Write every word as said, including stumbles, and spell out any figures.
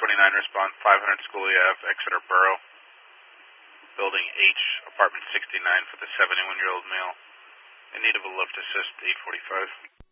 twenty-nine, respond five hundred Schooley Ave, Exeter Borough, Building H, Apartment sixty-nine for the seventy-one-year-old male in need of a lift assist, eight forty-five.